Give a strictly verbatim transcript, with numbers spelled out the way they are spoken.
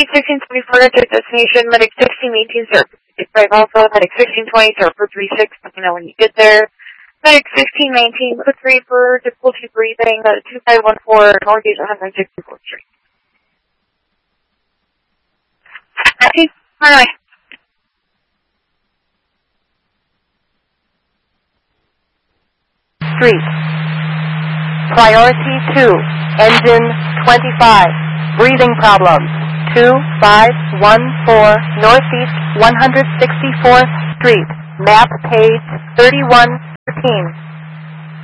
eight sixteen twenty-four to destination, medic sixteen eighteen, sir. Drive also, medic sixteen twenty, sir, for three six, let me know when you get there. Medic sixteen nineteen, quick three for difficulty breathing, uh, two five one four, Northeast one sixty-fourth Street. Okay, alright. Street. Priority two, engine twenty-five, breathing problems, two five one four, Northeast one sixty-fourth Street, map page thirty-one thirteen.